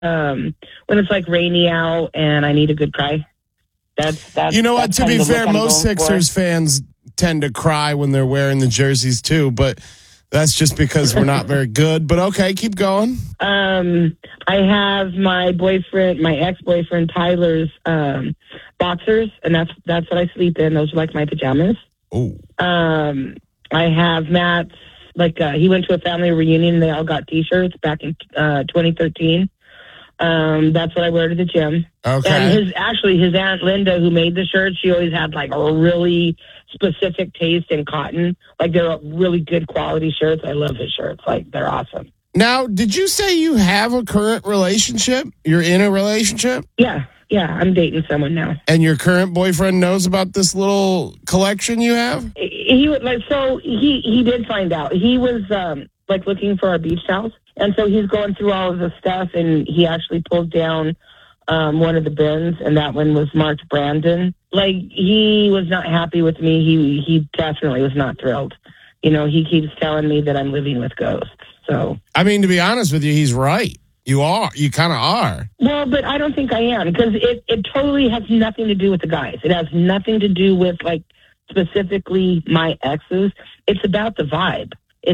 when it's like rainy out and I need a good cry. That's you know what? that's To kind be of the fair, look I'm most going for. Sixers fans tend to cry when they're wearing the jerseys too, but that's just because we're not very good. But okay, keep going. I have my ex-boyfriend Tyler's boxers, and that's what I sleep in. Those are like my pajamas. Oh, I have Matt's, he went to a family reunion and they all got T-shirts back in 2013. That's what I wear to the gym. okay. And his Aunt Linda, who made the shirts, she always had like a really specific taste in cotton. Like they're really good quality shirts. I love his shirts. Like they're awesome. Now, did you say you have a current relationship? You're in a relationship? Yeah, I'm dating someone now. And your current boyfriend knows about this little collection you have? He did find out. He was looking for our beach towels, and so he's going through all of the stuff, and he actually pulled down one of the bins, and that one was marked Brandon. Like, he was not happy with me. He definitely was not thrilled. You know, he keeps telling me that I'm living with ghosts. So, I mean, to be honest with you, he's right. You are. You kind of are. well, but I don't think I am, because it totally has nothing to do with the guys. It has nothing to do with, like, specifically my exes. It's about the vibe. I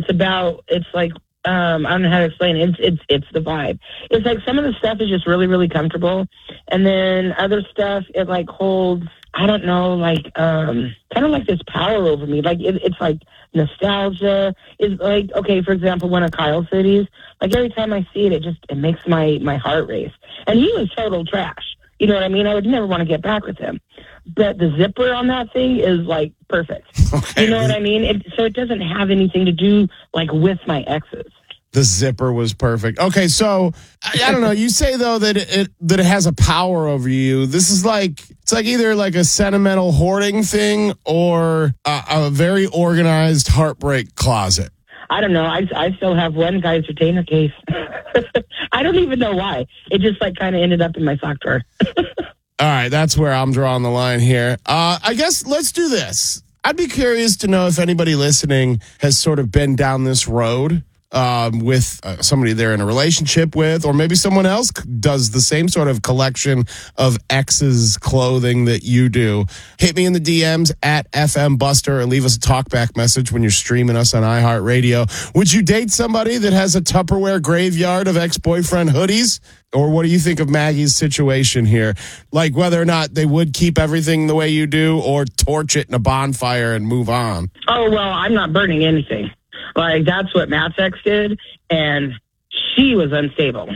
don't know how to explain it. It's the vibe. It's like some of the stuff is just really, really comfortable. And then other stuff, it like holds, I don't know, like, kind of like this power over me. Like it's like nostalgia. It's like, okay, for example, one of Kyle's hoodies, like every time I see it, it makes my heart race. And he was total trash. You know what I mean? I would never want to get back with him. But the zipper on that thing is like perfect. Okay. You know what I mean? So it doesn't have anything to do like with my exes. The zipper was perfect. Okay, so I don't know. You say though that it has a power over you. This is it's like either like a sentimental hoarding thing or a very organized heartbreak closet. I don't know. I still have one guy's retainer case. I don't even know why. It just like kind of ended up in my sock drawer. All right, that's where I'm drawing the line here. I guess let's do this. I'd be curious to know if anybody listening has sort of been down this road with somebody they're in a relationship with, or maybe someone else does the same sort of collection of exes clothing that you do. Hit me in the DMs at FM Buster or leave us a talkback message when you're streaming us on iHeartRadio. Would you date somebody that has a Tupperware graveyard of ex-boyfriend hoodies? Or what do you think of Maggie's situation here? Like whether or not they would keep everything the way you do or torch it in a bonfire and move on? Oh, well, I'm not burning anything. Like, that's what Matt's ex did, and she was unstable.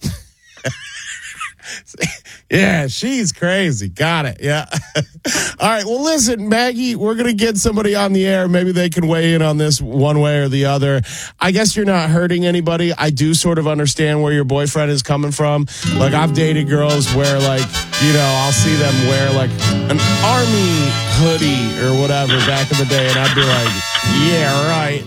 Yeah, she's crazy. Got it. Yeah. All right. Well, listen, Maggie, we're going to get somebody on the air. Maybe they can weigh in on this one way or the other. I guess you're not hurting anybody. I do sort of understand where your boyfriend is coming from. Like, I've dated girls where, like, you know, I'll see them wear, like, an army hoodie or whatever back in the day, and I'd be like, yeah, right.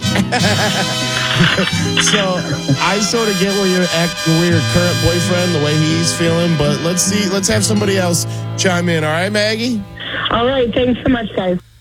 So I sort of get where your current boyfriend, the way he's feeling, but let's have somebody else chime in. All right, Maggie? All right. Thanks so much, guys.